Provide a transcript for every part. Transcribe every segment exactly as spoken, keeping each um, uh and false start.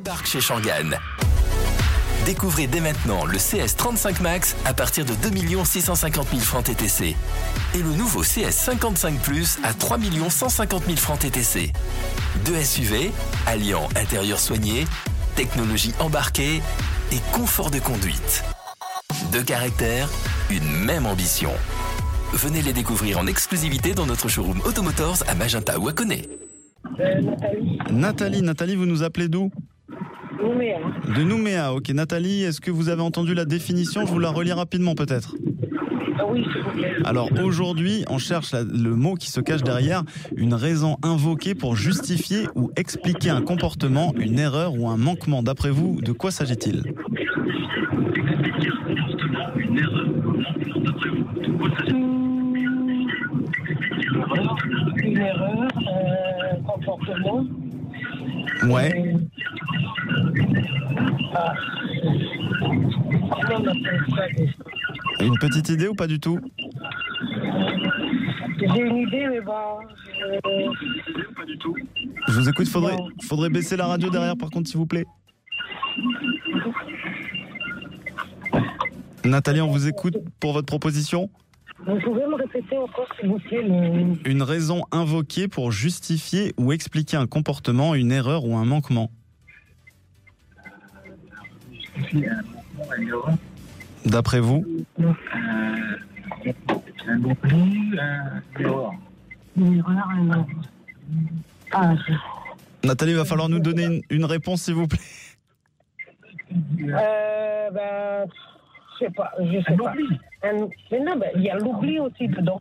débarque chez Shangan. Découvrez dès maintenant le C S trente-cinq Max à partir de deux millions six cent cinquante mille francs T T C et le nouveau C S cinquante-cinq Plus à trois millions cent cinquante mille francs T T C. Deux S U V alliant intérieur soigné, technologie embarquée et confort de conduite. Deux caractères, une même ambition. Venez les découvrir en exclusivité dans notre showroom Automotors à Magenta ou à Koné. Euh, Nathalie. Nathalie, Nathalie, vous nous appelez d'où ? Nouméa. De Nouméa, ok. Nathalie, est-ce que vous avez entendu la définition ? Je vous la relis rapidement peut-être. Ah oui, s'il vous plaît. Alors aujourd'hui, on cherche la- le mot qui se cache derrière, une raison invoquée pour justifier ou expliquer un comportement, une erreur ou un manquement. D'après vous, de quoi s'agit-il ? Une erreur, un comportement. Ouais. Euh, ah. Comment on appelle ça déjà ? Une petite idée ou pas du tout ? J'ai une idée, mais bon. euh, Je vous écoute, faudrait, faudrait baisser la radio derrière par contre s'il vous plaît. Nathalie, on vous écoute pour votre proposition. Vous pouvez me répéter encore, s'il vous plaît, le... Une raison invoquée pour justifier ou expliquer un comportement, une erreur ou un manquement. D'après vous ? Une erreur, un... Ah, je... Nathalie, il va falloir nous donner une, une réponse s'il vous plaît. Euh, ben, je sais pas, je sais pas. Un- Mais non, ben, il y a l'oubli aussi dedans.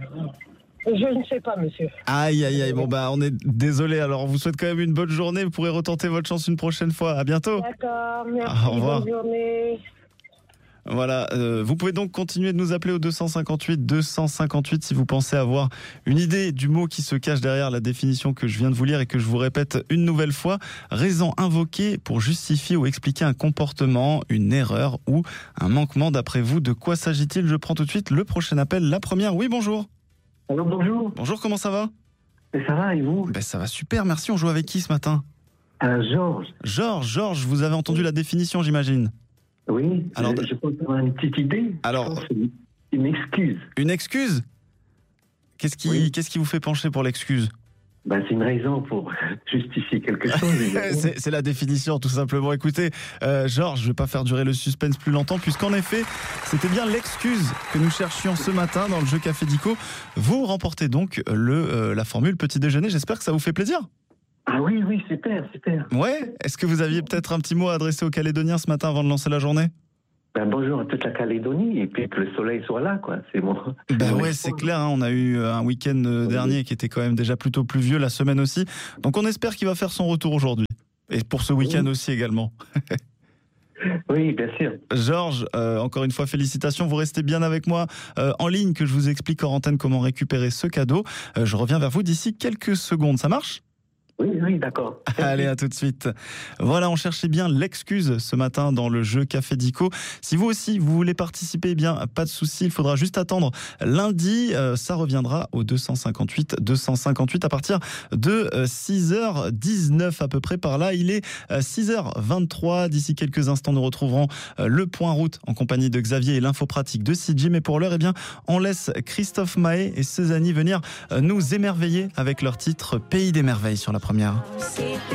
Je ne sais pas, monsieur. Aïe, aïe, aïe. Bon, bah, on est désolé. Alors, on vous souhaite quand même une bonne journée. Vous pourrez retenter votre chance une prochaine fois. À bientôt. D'accord, merci, Au revoir. bonne journée. Voilà, euh, vous pouvez donc continuer de nous appeler au deux cent cinquante-huit deux cent cinquante-huit si vous pensez avoir une idée du mot qui se cache derrière la définition que je viens de vous lire et que je vous répète une nouvelle fois. Raison invoquée pour justifier ou expliquer un comportement, une erreur ou un manquement. D'après vous, de quoi s'agit-il ? Je prends tout de suite le prochain appel. La première, oui, bonjour. Alors bonjour, Bonjour, comment ça va ? et ça va et vous? Ben, ça va super, merci. On joue avec qui ce matin ? euh, Georges, Georges, Georges, vous avez entendu la définition, j'imagine. oui, Alors, je, je pense avoir une petite idée. Alors- Je pense que c'est une excuse. Une excuse ? Qu'est-ce qui, Oui. qu'est-ce qui vous fait pencher pour l'excuse ? Ben, c'est une raison pour justifier quelque chose. évidemment. C'est c'est la définition, tout simplement. Écoutez, euh, Georges, je ne vais pas faire durer le suspense plus longtemps, puisqu'en effet, c'était bien l'excuse que nous cherchions ce matin dans le jeu Café Dico. Vous remportez donc le, euh, la formule petit déjeuner. J'espère que ça vous fait plaisir. Ah oui, oui, super, super. Ouais. Est-ce que vous aviez peut-être un petit mot à adresser aux Calédoniens ce matin avant de lancer la journée ? Ben, bonjour à toute la Calédonie, et puis que le soleil soit là, quoi. C'est bon. Ben mon ouais, espoir. c'est clair. Hein, on a eu euh, un week-end euh, dernier qui était quand même déjà plutôt pluvieux, la semaine aussi. Donc on espère qu'il va faire son retour aujourd'hui. Et pour ce week-end aussi également. Oui, bien sûr. Georges, euh, encore une fois, félicitations. Vous restez bien avec moi euh, en ligne, que je vous explique en antenne comment récupérer ce cadeau. Euh, je reviens vers vous d'ici quelques secondes. Ça marche ? Oui, oui, d'accord. Allez, à tout de suite. Voilà, on cherchait bien l'excuse ce matin dans le jeu Café Dico. Si vous aussi, vous voulez participer, eh bien, pas de souci. Il faudra juste attendre lundi. Euh, ça reviendra au deux cent cinquante-huit deux cent cinquante-huit à partir de euh, six heures dix-neuf à peu près par là. Il est euh, six heures vingt-trois. D'ici quelques instants, nous retrouverons euh, le point route en compagnie de Xavier et l'info pratique de C J. Mais pour l'heure, eh bien, on laisse Christophe Mahé et Cézanne venir euh, nous émerveiller avec leur titre Pays des merveilles sur la première.